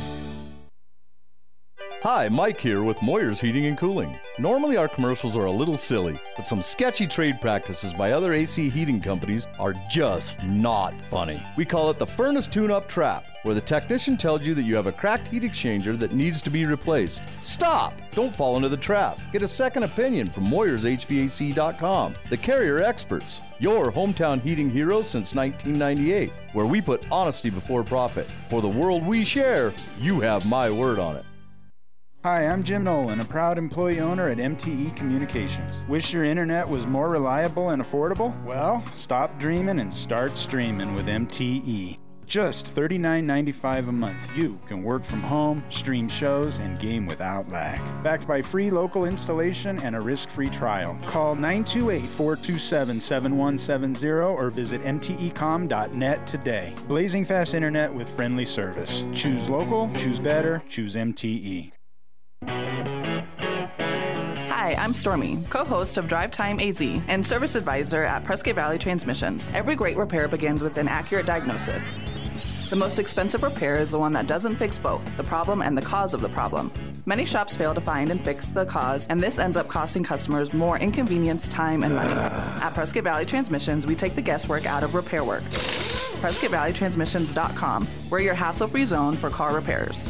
Speaker 21: Hi, Mike here with Moyer's Heating and Cooling. Normally our commercials are a little silly, but some sketchy trade practices by other A C heating companies are just not funny. We call it the furnace tune-up trap, where the technician tells you that you have a cracked heat exchanger that needs to be replaced. Stop! Don't fall into the trap. Get a second opinion from Moyers H V A C dot com, the carrier experts. Your hometown heating heroes since nineteen ninety-eight, where we put honesty before profit. For the world we share, you have my word on it.
Speaker 22: Hi, I'm Jim Nolan, a proud employee owner at M T E Communications. Wish your internet was more reliable and affordable? Well, stop dreaming and start streaming with M T E. Just thirty-nine ninety-five a month, you can work from home, stream shows, and game without lag. Backed by free local installation and a risk-free trial. Call nine two eight, four two seven, seven one seven zero or visit m t e com dot net today. Blazing fast internet with friendly service. Choose local, choose better, choose M T E.
Speaker 23: Hi, I'm Stormy, co-host of Drive Time A Z and service advisor at Prescott Valley Transmissions. Every great repair begins with an accurate diagnosis. The most expensive repair is the one that doesn't fix both, the problem and the cause of the problem. Many shops fail to find and fix the cause, and this ends up costing customers more inconvenience, time, and money. At Prescott Valley Transmissions, we take the guesswork out of repair work. Prescott Valley Transmissions dot com. We're your hassle-free zone for car repairs.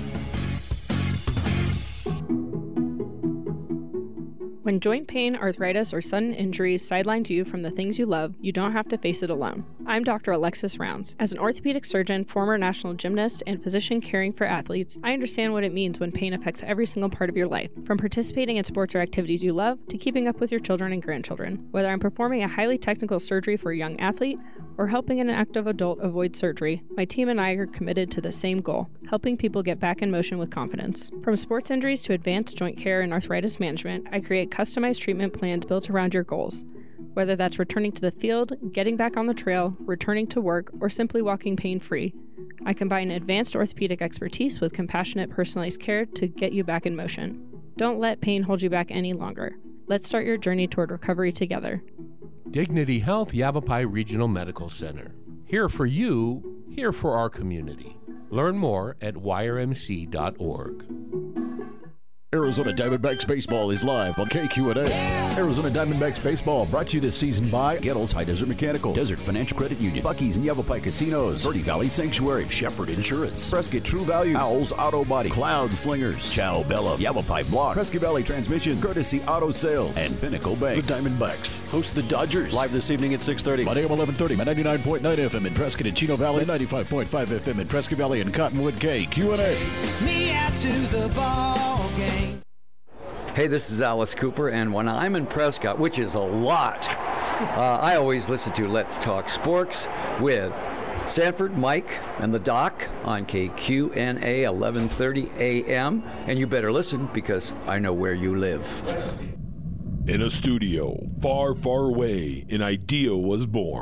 Speaker 24: When joint pain, arthritis, or sudden injuries sidelines you from the things you love, you don't have to face it alone. I'm Doctor Alexis Rounds. As an orthopedic surgeon, former national gymnast, and physician caring for athletes, I understand what it means when pain affects every single part of your life, from participating in sports or activities you love to keeping up with your children and grandchildren. Whether I'm performing a highly technical surgery for a young athlete or helping an active adult avoid surgery, my team and I are committed to the same goal, helping people get back in motion with confidence. From sports injuries to advanced joint care and arthritis management, I create customized treatment plans built around your goals. Whether that's returning to the field, getting back on the trail, returning to work, or simply walking pain-free, I combine advanced orthopedic expertise with compassionate personalized care to get you back in motion. Don't let pain hold you back any longer. Let's start your journey toward recovery together.
Speaker 25: Dignity Health Yavapai Regional Medical Center. Here for you, here for our community. Learn more at y r m c dot org.
Speaker 26: Arizona Diamondbacks Baseball is live on K Q and A. Arizona Diamondbacks Baseball brought to you this season by Gettles High Desert Mechanical, Desert Financial Credit Union, Buc-ee's and Yavapai Casinos, Verde Valley Sanctuary, Shepherd Insurance, Prescott True Value, Owls Auto Body, Cloud Slingers, Chow Bella, Yavapai Block, Prescott Valley Transmission, Courtesy Auto Sales, and Pinnacle Bank. The Diamondbacks host the Dodgers live this evening at six thirty on A M eleven thirty, ninety-nine point nine F M in Prescott and Chino Valley, ninety-five point five F M in Prescott Valley and Cottonwood. K Q and A.
Speaker 5: Me out to the ball game.
Speaker 27: Hey, this is Alice Cooper, and when I'm in Prescott, which is a lot, uh, I always listen to Let's Talk Sports with Sanford, Mike, and the Doc on K Q N A eleven thirty A M, and you better listen because I know where you live.
Speaker 29: In a studio far, far away, an idea was born.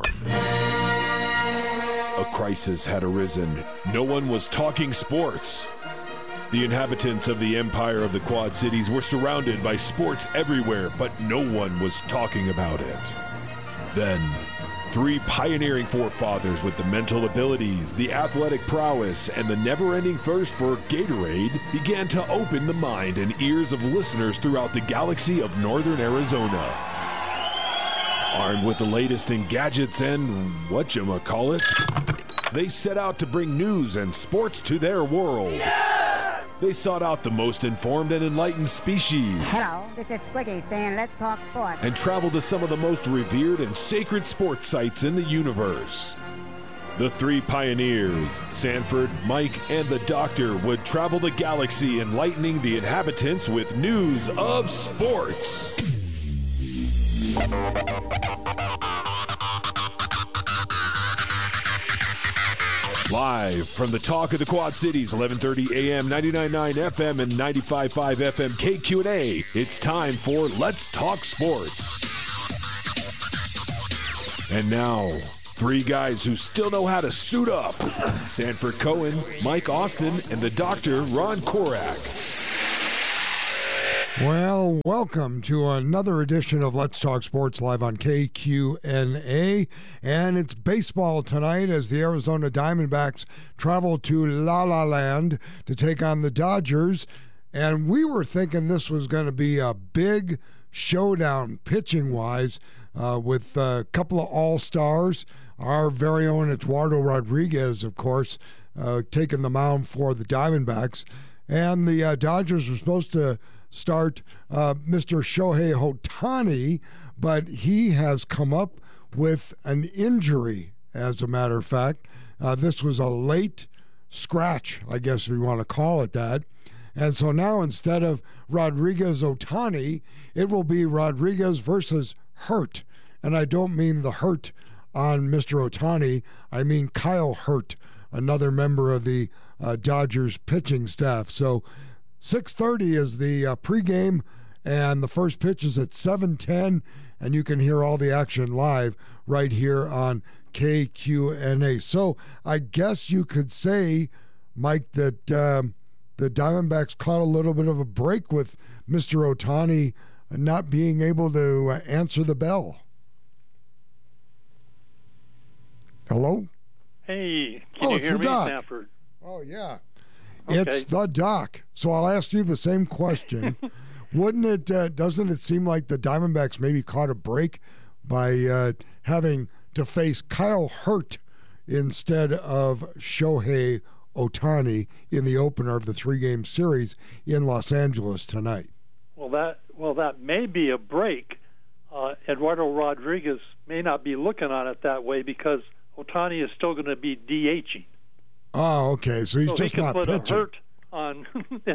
Speaker 29: A crisis had arisen. No one was talking sports. The inhabitants of the empire of the Quad Cities were surrounded by sports everywhere, but no one was talking about it. Then, three pioneering forefathers with the mental abilities, the athletic prowess, and the never-ending thirst for Gatorade began to open the mind and ears of listeners throughout the galaxy of northern Arizona. Armed with the latest in gadgets and whatchamacallit, they set out to bring news and sports to their world. They sought out the most informed and enlightened species.
Speaker 28: Hello, this is Squiggy saying let's talk sports.
Speaker 29: And traveled to some of the most revered and sacred sports sites in the universe. The three pioneers, Sanford, Mike, and the Doctor, would travel the galaxy enlightening the inhabitants with news of sports. Live from the Talk of the Quad Cities, eleven thirty A M, ninety-nine point nine F M, and ninety-five point five F M K Q and A, it's time for Let's Talk Sports. And now,
Speaker 1: Three guys who still know how to suit up. Sanford Cohen, Mike Austin, and the doctor, Ron Korak.
Speaker 2: Well, welcome to another edition of Let's Talk Sports live on K Q N A. And it's baseball tonight as the Arizona Diamondbacks travel to La La Land to take on the Dodgers. And we were thinking this was going to be a big showdown pitching-wise uh, with a couple of all-stars. Our very own Eduardo Rodriguez, of course, uh, taking the mound for the Diamondbacks. And the uh, Dodgers were supposed to start uh, Mister Shohei Ohtani, but he has come up with an injury, as a matter of fact. Uh, this was a late scratch, I guess we want to call it that. And so now instead of Rodriguez Ohtani, it will be Rodriguez versus Hurt. And I don't mean the hurt on Mister Ohtani. I mean Kyle Hurt, another member of the uh, Dodgers pitching staff. So six thirty is the uh, pregame, and the first pitch is at seven ten, and you can hear all the action live right here on K Q N A. So I guess you could say, Mike, that um, the Diamondbacks caught a little bit of a break with Mister Ohtani not being able to uh, answer the bell. Hello?
Speaker 3: Hey, can
Speaker 2: oh,
Speaker 3: you
Speaker 2: it's
Speaker 3: hear
Speaker 2: the
Speaker 3: me,
Speaker 2: doc.
Speaker 3: Sanford?
Speaker 2: Oh, yeah.
Speaker 3: Okay.
Speaker 2: It's the doc. So I'll ask you the same question. Wouldn't it, uh, doesn't it seem like the Diamondbacks maybe caught a break by uh, having to face Kyle Hurt instead of Shohei Ohtani in the opener of the three-game series in Los Angeles tonight?
Speaker 3: Well, that well that may be a break. Uh, Eduardo Rodriguez may not be looking on it that way because Ohtani is still going to be DHing.
Speaker 2: Oh, okay. So he's
Speaker 3: so
Speaker 2: just
Speaker 3: he can
Speaker 2: not
Speaker 3: put
Speaker 2: pitching.
Speaker 3: a hurt on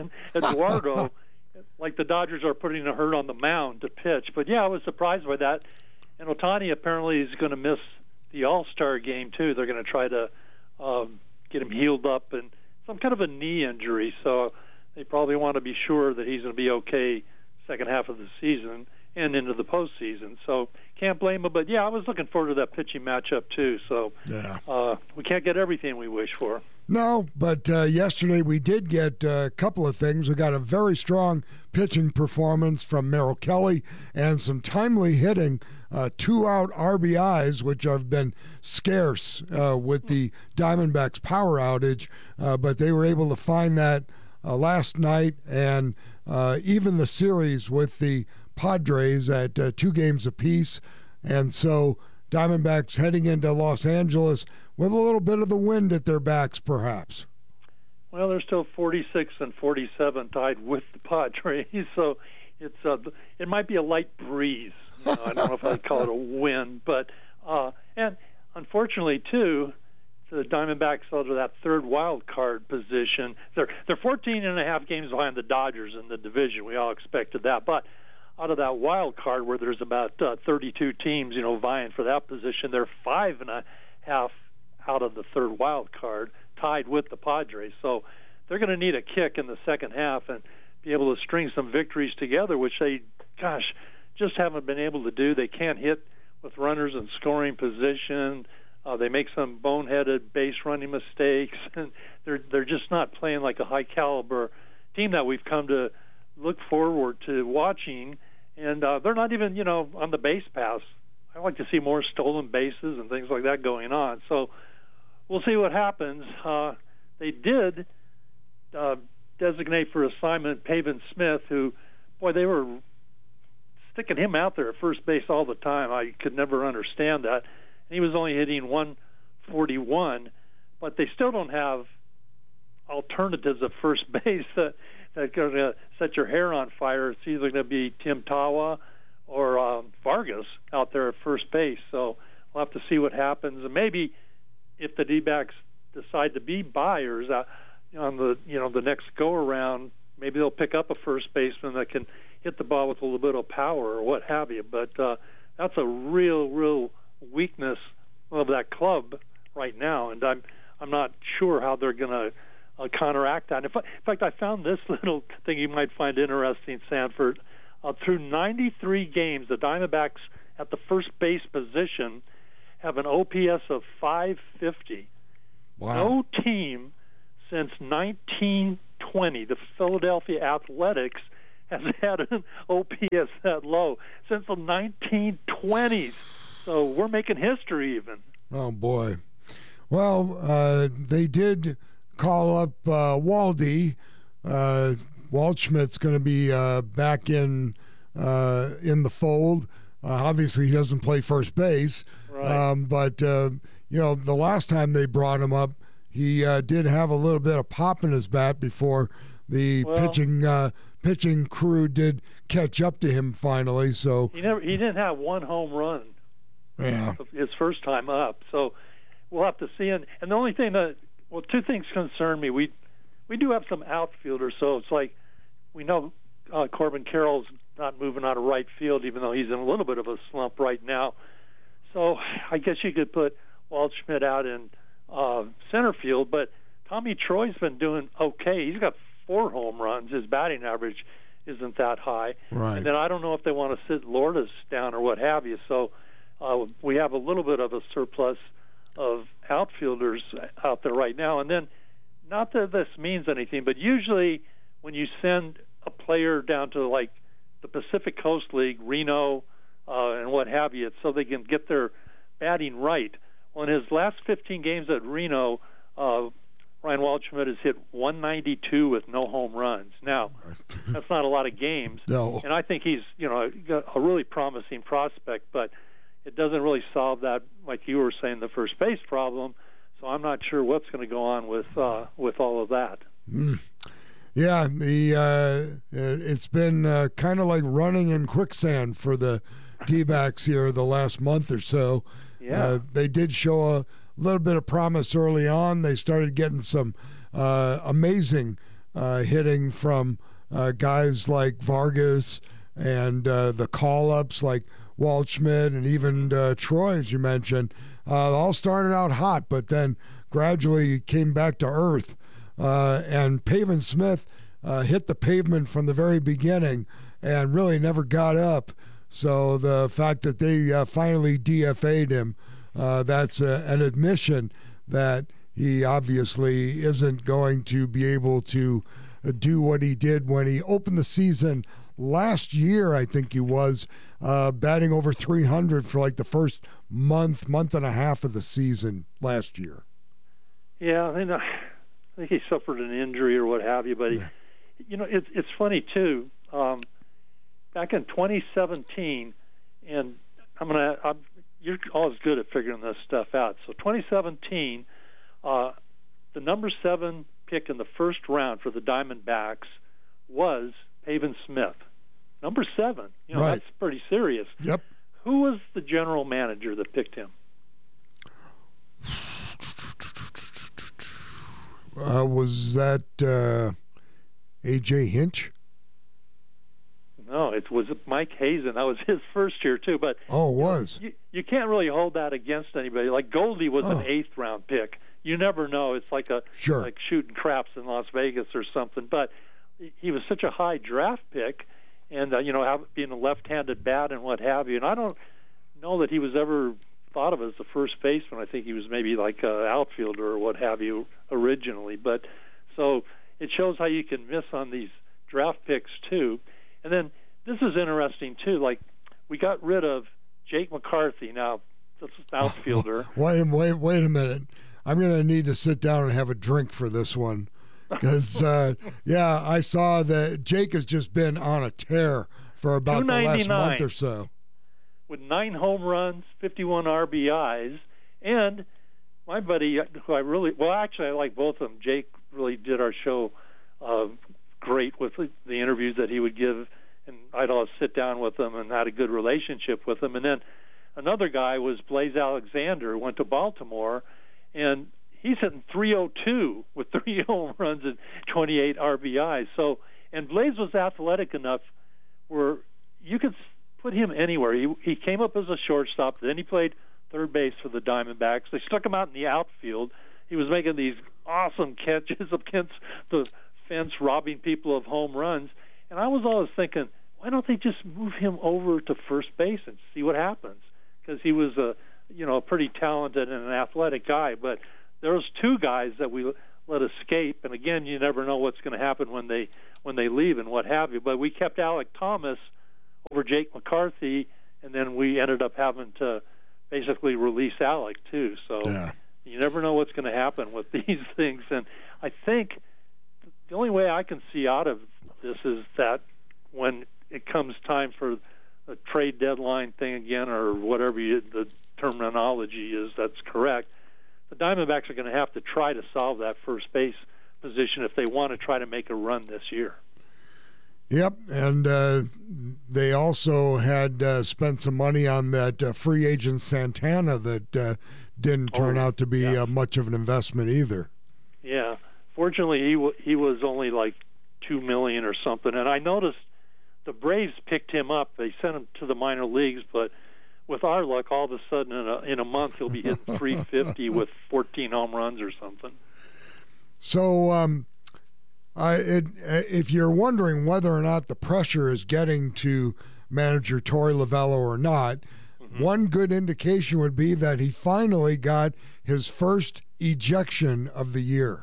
Speaker 3: Eduardo, like the Dodgers are putting a hurt on the mound to pitch. But yeah, I was surprised by that. And Ohtani apparently is going to miss the All-Star game too. They're going to try to um, get him healed up and some kind of a knee injury. So they probably want to be sure that he's going to be okay second half of the season and into the postseason. So can't blame him. But yeah, I was looking forward to that pitching matchup too. So
Speaker 2: yeah.
Speaker 3: uh, we can't get everything we wish for.
Speaker 2: No, but uh, yesterday we did get a couple of things. We got a very strong pitching performance from Merrill Kelly and some timely hitting, uh, two-out R B Is, which have been scarce uh, with the Diamondbacks power outage, uh, but they were able to find that uh, last night and uh, even the series with the Padres at uh, two games apiece. And so Diamondbacks heading into Los Angeles with a little bit of the wind at their backs, perhaps.
Speaker 3: Well, they're still forty-six and forty-seven tied with the Padres, so it's uh, it might be a light breeze. You know, I don't know if I'd call it a wind, but uh, and unfortunately too, the Diamondbacks out of that third wild card position. They're they're fourteen and a half games behind the Dodgers in the division. We all expected that, but out of that wild card where there's about uh, thirty-two teams, you know, vying for that position, they're five and a half out of the third wild card, tied with the Padres. So they're going to need a kick in the second half and be able to string some victories together, which they, gosh, just haven't been able to do. They can't hit with runners in scoring position. Uh, they make some boneheaded base running mistakes, and they're they're just not playing like a high caliber team that we've come to look forward to watching. And uh, they're not even, you know, on the base pass. I like to see more stolen bases and things like that going on. So we'll see what happens. Uh, they did uh, designate for assignment Pavin Smith, who, boy, they were sticking him out there at first base all the time. I could never understand that. And he was only hitting one forty-one, but they still don't have alternatives at first base that, that are going to set your hair on fire. It's either going to be Tim Tawa or um, Vargas out there at first base. So we'll have to see what happens. And maybe if the D-backs decide to be buyers uh, on the you know the next go-around, maybe they'll pick up a first baseman that can hit the ball with a little bit of power or what have you. But uh, that's a real, real weakness of that club right now, and I'm I'm not sure how they're going to uh, counteract that. In fact, in fact, I found this little thing you might find interesting, Sanford. Uh, through ninety-three games, the Diamondbacks at the first base position have an O P S of five fifty.
Speaker 2: Wow.
Speaker 3: No team since nineteen twenty, the Philadelphia Athletics, has had an O P S that low since the nineteen twenties. So we're making history even.
Speaker 2: Oh, boy. Well, uh, they did call up uh, Waldy. Uh, Waldschmidt's going to be uh, back in uh, in the fold. Uh, obviously, he doesn't play first base.
Speaker 3: Right.
Speaker 2: Um, but, uh, you know, the last time they brought him up, he uh, did have a little bit of pop in his bat before the
Speaker 3: Well,
Speaker 2: pitching uh, pitching crew did catch up to him finally. So
Speaker 3: He never he didn't have one home run
Speaker 2: yeah,
Speaker 3: his first time up. So we'll have to see. And, and the only thing that, well, two things concern me. We we do have some outfielders, so it's like we know uh, Corbin Carroll's not moving out of right field, even though he's in a little bit of a slump right now. So I guess you could put Waldschmidt out in uh, center field, but Tommy Troy's been doing okay. He's got four home runs. His batting average isn't that high.
Speaker 2: Right.
Speaker 3: And then I don't know if they want to sit Lourdes down or what have you. So uh, we have a little bit of a surplus of outfielders out there right now. And then, not that this means anything, but usually when you send a player down to like the Pacific Coast League, Reno, uh, and what have you, so they can get their batting right. Well, in his last fifteen games at Reno, uh, Ryan Waldschmidt has hit one ninety-two with no home runs. Now, that's not a lot of games.
Speaker 2: No.
Speaker 3: And I think he's, you know, a really promising prospect, but it doesn't really solve that, like you were saying, the first base problem. So I'm not sure what's going to go on with uh, with all of that.
Speaker 2: Mm. Yeah, the uh, it's been uh, kind of like running in quicksand for the D-backs here the last month or so.
Speaker 3: Yeah.
Speaker 2: Uh, they did show a little bit of promise early on. They started getting some uh, amazing uh, hitting from uh, guys like Vargas and uh, the call-ups like Waldschmidt and even uh, Troy, as you mentioned. Uh, all started out hot, but then gradually came back to earth. Uh, and Pavin Smith uh, hit the pavement from the very beginning and really never got up. So the fact that they uh, finally D F A'd him, uh, that's a, an admission that he obviously isn't going to be able to uh, do what he did when he opened the season last year. I think he was uh, batting over three hundred for like the first month, month and a half of the season last year.
Speaker 3: Yeah, I mean, I think he suffered an injury or what have you. But, he, you know, it's it's funny, too. Um, back in twenty seventeen, and I'm going to, you're always good at figuring this stuff out. So twenty seventeen, uh, the number seven pick in the first round for the Diamondbacks was Pavin Smith. Number seven. You know,
Speaker 2: right.
Speaker 3: That's pretty serious.
Speaker 2: Yep.
Speaker 3: Who was the general manager that picked him?
Speaker 2: Uh, was that uh, A J Hinch?
Speaker 3: No, it was Mike Hazen. That was his first year, too. But
Speaker 2: oh, it was.
Speaker 3: You, you can't really hold that against anybody. Like Goldie was
Speaker 2: oh.
Speaker 3: an eighth-round pick. You never know. It's like a
Speaker 2: sure.
Speaker 3: like shooting craps in Las Vegas or something. But he was such a high draft pick, and uh, you know, have, being a left-handed bat and what have you. And I don't know that he was ever thought of as the first baseman. I think he was maybe like an outfielder or what have you originally. But so it shows how you can miss on these draft picks too. And then this is interesting too. Like we got rid of Jake McCarthy. Now this is an outfielder.
Speaker 2: Wait, wait, wait a minute. I'm going to need to sit down and have a drink for this one. Because, uh, yeah, I saw that Jake has just been on a tear for about the last month or so.
Speaker 3: With nine home runs, fifty-one R B Is, and my buddy, who I really, well, actually, I like both of them. Jake really did our show uh, great with the interviews that he would give, and I'd always sit down with him and had a good relationship with him. And then another guy was Blaze Alexander, who went to Baltimore, and he's hitting three oh two with three home runs and twenty-eight R B Is. So, and Blaze was athletic enough where you could put him anywhere. He he came up as a shortstop, then he played third base for the Diamondbacks. They stuck him out in the outfield. He was making these awesome catches against the fence, robbing people of home runs. And I was always thinking, why don't they just move him over to first base and see what happens? Because he was a you know, a pretty talented and an athletic guy. But there's two guys that we let escape, and again, you never know what's going to happen when they when they leave and what have you. But we kept Alec Thomas over Jake McCarthy, and then we ended up having to basically release Alec too. So
Speaker 2: yeah.
Speaker 3: you never know what's going to happen with these things. And I think the only way I can see out of this is that when it comes time for a trade deadline thing again, or whatever you, the terminology is that's correct, the Diamondbacks are going to have to try to solve that first base position if they want to try to make a run this year.
Speaker 2: Yep, and uh, they also had uh, spent some money on that uh, free agent Santana that uh, didn't turn
Speaker 3: oh,
Speaker 2: out to be
Speaker 3: yeah.
Speaker 2: uh, much of an investment either.
Speaker 3: Yeah, fortunately he w- he was only like two million or something, and I noticed the Braves picked him up. They sent him to the minor leagues, but with our luck, all of a sudden in a, in a month he'll be hitting three fifty with fourteen home runs or something.
Speaker 2: So, um, I, it, if you're wondering whether or not the pressure is getting to manager Torey Lovullo or not, mm-hmm. one good indication would be that he finally got his first ejection of the year.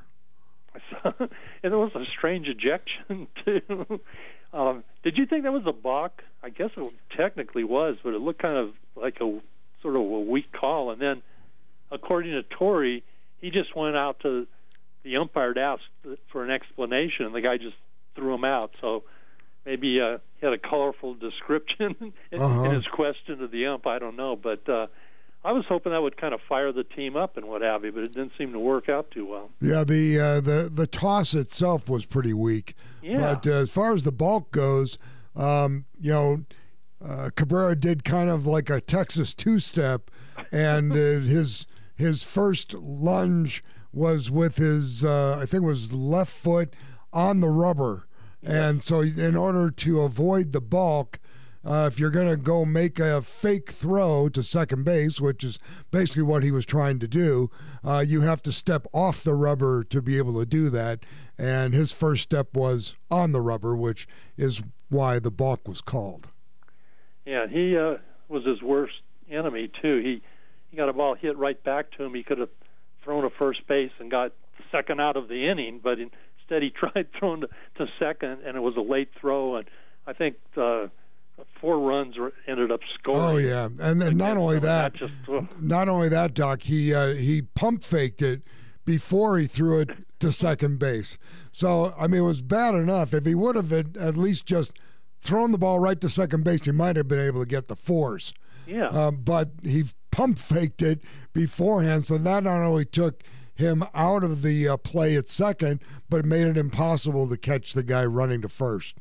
Speaker 3: And it was a strange ejection, too. um, did you think that was a balk? I guess it technically was, but it looked kind of like a sort of a weak call. And then, according to Torey, he just went out to the umpire to ask for an explanation, and the guy just threw him out. So maybe uh, he had a colorful description in,
Speaker 2: uh-huh.
Speaker 3: in his question to the ump. I don't know. But uh, I was hoping that would kind of fire the team up and what have you, but it didn't seem to work out too well.
Speaker 2: Yeah, the uh, the, the toss itself was pretty weak.
Speaker 3: Yeah.
Speaker 2: But uh, as far as the bulk goes, um, you know, uh, Cabrera did kind of like a Texas two-step, and uh, his his first lunge was with his, uh, I think it was left foot on the rubber. Yeah. And so in order to avoid the bulk, uh, if you're going to go make a fake throw to second base, which is basically what he was trying to do, uh, you have to step off the rubber to be able to do that. And his first step was on the rubber, which is why the balk was called.
Speaker 3: Yeah, he uh, was his worst enemy, too. He, he got a ball hit right back to him. He could have thrown to first base and got second out of the inning, but instead he tried throwing to, to second, and it was a late throw, and I think uh, four runs were, ended up scoring.
Speaker 2: Oh yeah, and then not only that,
Speaker 3: just, uh,
Speaker 2: not only that, Doc, he uh, he pump faked it before he threw it to second base. So I mean, it was bad enough. If he would have at least just thrown the ball right to second base, he might have been able to get the force.
Speaker 3: Yeah.
Speaker 2: Um, but he pump faked it beforehand, so that not only took him out of the uh, play at second, but it made it impossible to catch the guy running to first.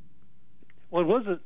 Speaker 3: Well, it wasn't.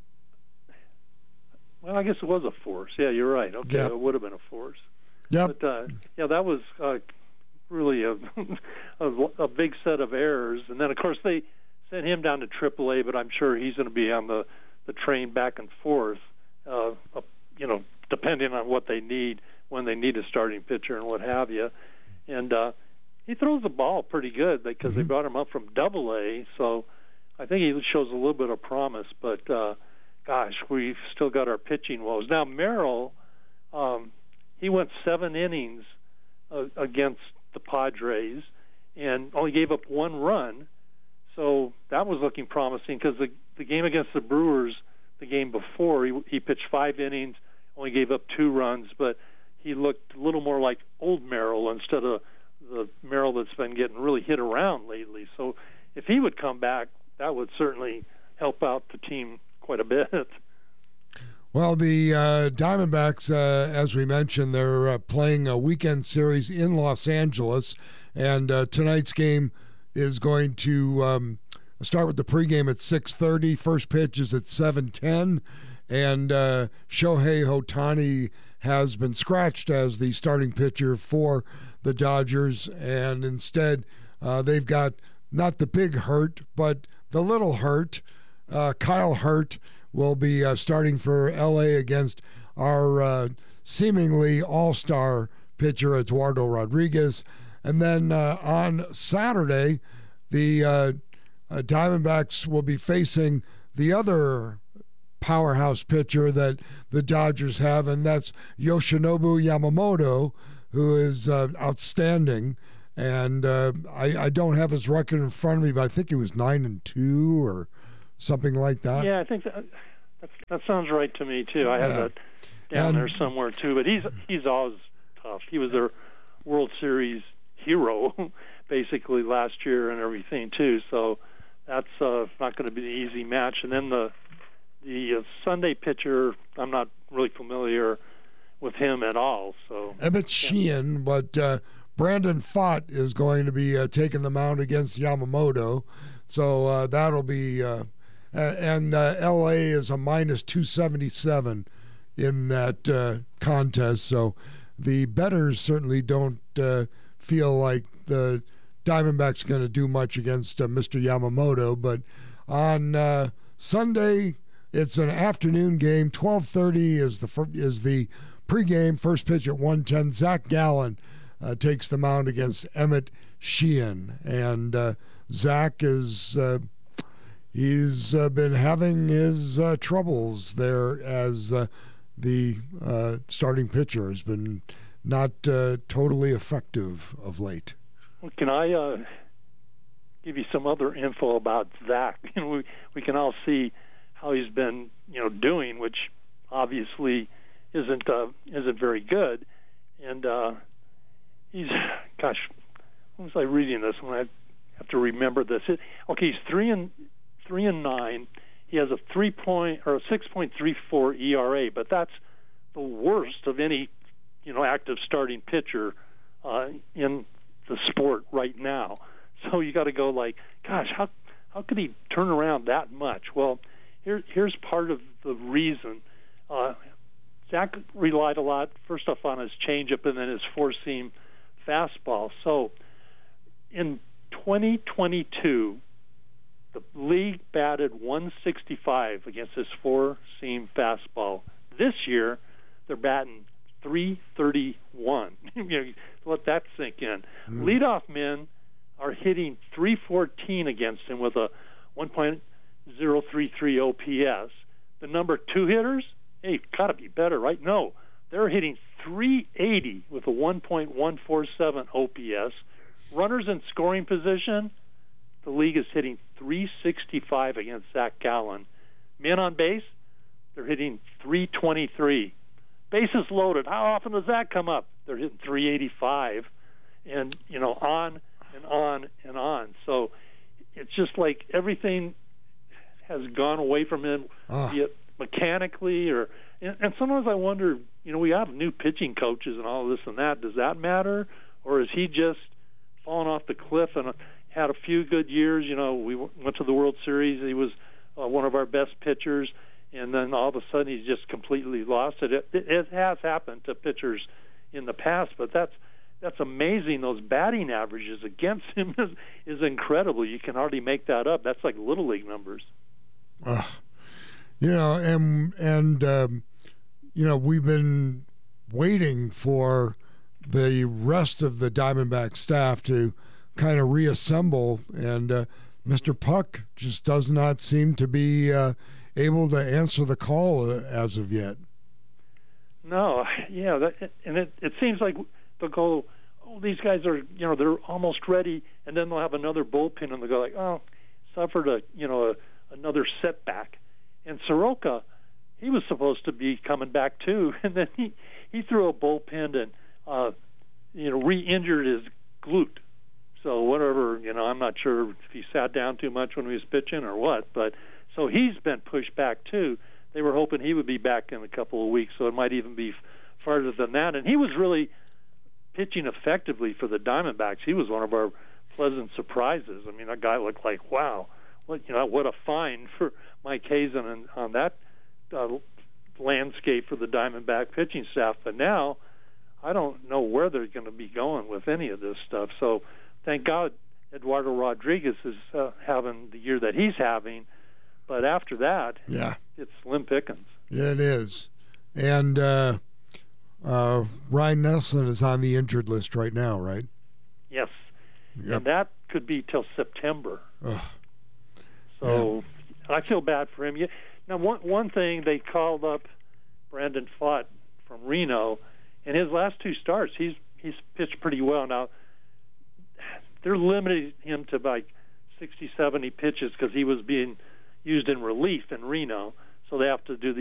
Speaker 3: Well, I guess it was a force. Yeah, you're right. Okay,
Speaker 2: yep.
Speaker 3: It would have been a force.
Speaker 2: Yeah.
Speaker 3: But uh, yeah, that was uh, really a, a a big set of errors, and then of course they sent him down to triple A, but I'm sure he's going to be on the the train back and forth. Uh, uh, you know, depending on what they need when they need a starting pitcher and what have you. And uh, he throws the ball pretty good because mm-hmm. they brought him up from double A, so I think he shows a little bit of promise. But, uh, gosh, we've still got our pitching woes. Now, Merrill, um, he went seven innings uh, against the Padres and only gave up one run, so that was looking promising because the, the game against the Brewers, the game before, he, he pitched five innings, only gave up two runs, but he looked a little more like old Merrill instead of the Merrill that's been getting really hit around lately. So if he would come back, that would certainly help out the team quite a bit.
Speaker 2: Well, the uh, Diamondbacks, uh, as we mentioned, they're uh, playing a weekend series in Los Angeles, and uh, tonight's game is going to um, start with the pregame at six thirty. First pitch is at seven ten. And uh, Shohei Ohtani has been scratched as the starting pitcher for the Dodgers, and instead uh, they've got not the big hurt, but the little hurt. Uh, Kyle Hurt will be uh, starting for L A against our uh, seemingly all-star pitcher Eduardo Rodriguez. And then uh, on Saturday, the uh, uh, Diamondbacks will be facing the other powerhouse pitcher that the Dodgers have, and that's Yoshinobu Yamamoto, who is uh, outstanding. And uh, I, I don't have his record in front of me, but I think he was nine and two or something like that.
Speaker 3: Yeah, I think that that, that sounds right to me too. I have
Speaker 2: Yeah.
Speaker 3: that down
Speaker 2: And-
Speaker 3: there somewhere too. But he's he's always tough. He was their World Series hero basically last year and everything too. So that's uh, not going to be an easy match. And then the the uh, Sunday pitcher, I'm not really familiar with him at all. So
Speaker 2: Emmett Sheehan, but uh, Brandon Pfaadt is going to be uh, taking the mound against Yamamoto. So uh, that'll be, uh, and uh, L A is a minus two seventy-seven in that uh, contest. So the bettors certainly don't uh, feel like the Diamondbacks going to do much against uh, Mister Yamamoto. But on uh, Sunday, it's an afternoon game. twelve thirty is the fir- is the pregame. First pitch at one ten. Zach Gallen uh, takes the mound against Emmett Sheehan, and uh, Zach is uh, he's uh, been having his uh, troubles there as uh, the uh, starting pitcher has been not uh, totally effective of late.
Speaker 3: Well, can I uh, give you some other info about Zach? You know, we we can all see how he's been, you know, doing, which obviously isn't uh, isn't very good. And uh, he's, gosh, when was I reading this? When I have to remember this. It, okay, he's three and three and nine. He has a three point or a six point three four E R A, but that's the worst of any, you know, active starting pitcher uh, in the sport right now. So you got to go like, gosh, how how could he turn around that much? Well, here here's part of the reason. Uh, Zach relied a lot, first off, on his changeup and then his four-seam fastball. So in twenty twenty-two, the league batted one sixty-five against his four-seam fastball. This year, they're batting three thirty-one. You know, let that sink in. Mm. Leadoff men are hitting three fourteen against him with a one point oh three three O P S. The number two hitters, hey, got to be better, right? No, they're hitting three eighty with a one point one four seven O P S. Runners in scoring position, the league is hitting three sixty-five against Zach Gallen. Men on base, they're hitting three twenty-three. Bases loaded, how often does that come up? They're hitting three eighty-five, and, you know, on and on and on. So it's just like everything has gone away from him, uh. be it mechanically or and, and sometimes I wonder, you know, we have new pitching coaches and all this and that. Does that matter, or is he just fallen off the cliff and had a few good years? You know, we went to the World Series. He was uh, one of our best pitchers, and then all of a sudden he's just completely lost it. It, it has happened to pitchers in the past, but that's that's amazing. Those batting averages against him is, is incredible. You can hardly make that up. That's like Little League numbers.
Speaker 2: Uh, you know, and, and um, you know, we've been waiting for the rest of the Diamondback staff to kind of reassemble, and uh, Mister Puck just does not seem to be uh, able to answer the call uh, as of yet.
Speaker 3: No, yeah, that, and it, it seems like they'll go, oh, these guys are, you know, they're almost ready, and then they'll have another bullpen, and they'll go like, oh, suffered a, you know, a, another setback. And Soroka, he was supposed to be coming back too, and then he, he threw a bullpen and, uh, you know, re-injured his glute. So whatever, you know, I'm not sure if he sat down too much when he was pitching or what, but so he's been pushed back too. They were hoping he would be back in a couple of weeks, so it might even be farther than that. And he was really pitching effectively for the Diamondbacks. He was one of our pleasant surprises. I mean, that guy looked like, wow, what you know, what a find for Mike Hazen on, on that uh, landscape for the Diamondback pitching staff. But now, I don't know where they're going to be going with any of this stuff. So, thank God Eduardo Rodriguez is uh, having the year that he's having. But after that,
Speaker 2: yeah,
Speaker 3: it's slim pickings.
Speaker 2: Yeah, it is. And uh, uh, Ryan Nelson is on the injured list right now, right?
Speaker 3: Yes.
Speaker 2: Yep.
Speaker 3: And that could be till September.
Speaker 2: Ugh.
Speaker 3: So yeah. I feel bad for him. You, now one one thing, they called up Brandon Pfaadt from Reno, and his last two starts, he's he's pitched pretty well. Now they're limiting him to like sixty, seventy pitches because he was being used in relief in Reno, so they have to do the